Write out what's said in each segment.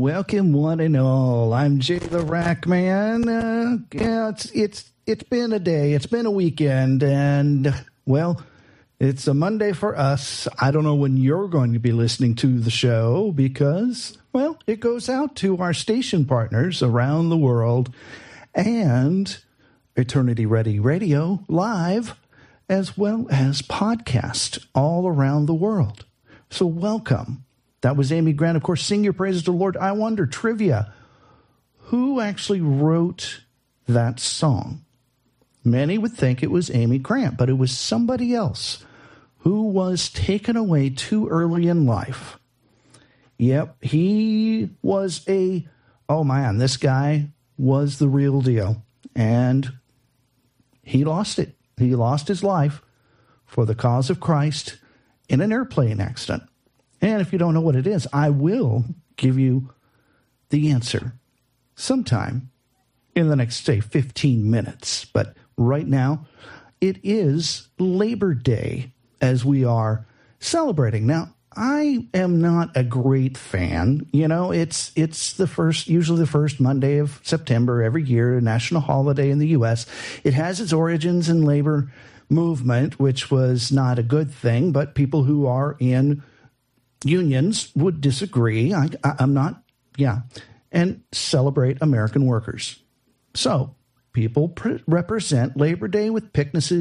Welcome, one and all. I'm Jay the Rack Man. It's been a day. It's been a weekend, and well, it's a Monday for us. I don't know when you're going to be listening to the show because, well, it goes out to our station partners around the world and Eternity Ready Radio live, as well as podcast all around the world. So welcome. That was Amy Grant. Of course, Sing Your Praises to the Lord. I wonder, trivia, who actually wrote that song? Many would think it was Amy Grant, but it was somebody else who was taken away too early in life. Yep, he was this guy was the real deal. And he lost it. He lost his life for the cause of Christ in an airplane accident. And if you don't know what it is, I will give you the answer sometime in the next, say, 15 minutes. But right now, it is Labor Day as we are celebrating. Now, I am not a great fan. You know, it's usually the first Monday of September every year, a national holiday in the U.S. It has its origins in labor movement, which was not a good thing, but people who are in unions would disagree. I'm not, and celebrate American workers. So people represent Labor Day with picnics,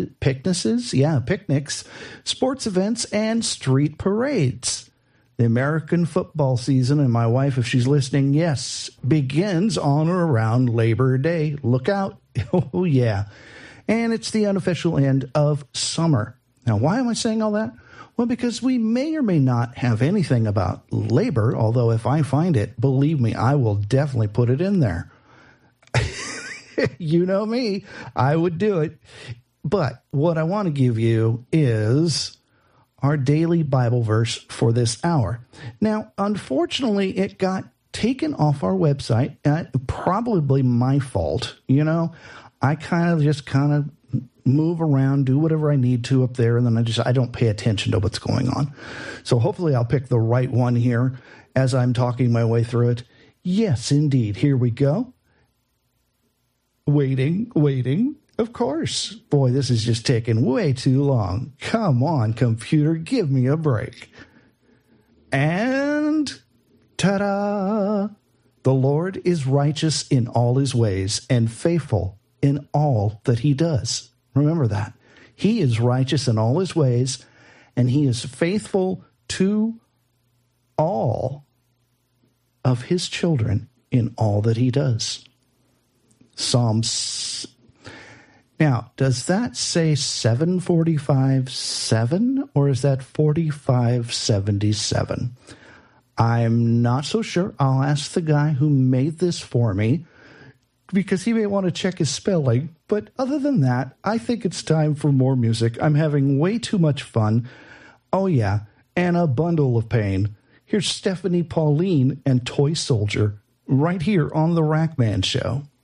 sports events, and street parades. The American football season, and my wife, if she's listening, yes, begins on or around Labor Day. Look out. Oh, yeah. And it's the unofficial end of summer. Now, why am I saying all that? Well, because we may or may not have anything about labor, although if I find it, believe me, I will definitely put it in there. You know me, I would do it. But what I want to give you is our daily Bible verse for this hour. Now, unfortunately, it got taken off our website. Probably my fault. You know, I kind of move around, do whatever I need to up there, and then I don't pay attention to what's going on. So hopefully I'll pick the right one here as I'm talking my way through it. Yes, indeed. Here we go. Waiting. Of course. Boy, this is just taking way too long. Come on, computer, give me a break. And ta-da! The Lord is righteous in all his ways and faithful in all that he does. Remember that. He is righteous in all his ways, and he is faithful to all of his children in all that he does. Psalms. Now, does that say 745:7, or is that 45:77? I'm not so sure. I'll ask the guy who made this for me, because he may want to check his spelling. But other than that, I think it's time for more music. I'm having way too much fun. Oh, yeah, and a bundle of pain. Here's Stephanie Pauline and Toy Soldier right here on The Rack Man Show.